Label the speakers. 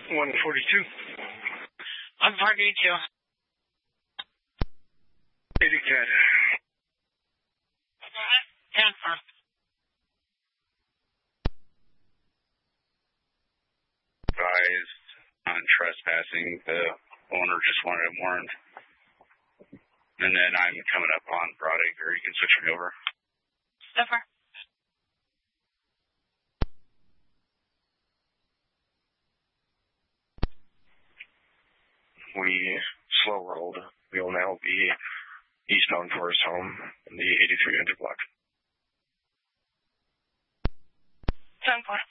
Speaker 1: 142.
Speaker 2: 142.
Speaker 1: 80 CAD.
Speaker 2: 10-4.
Speaker 3: Advised on trespassing. The owner just wanted him warned. And then I'm coming up on Broadacre. You can switch me over.
Speaker 2: Over.
Speaker 1: We slow rolled. We will now be eastbound Forest Home in the 8300 block.
Speaker 2: 10-4.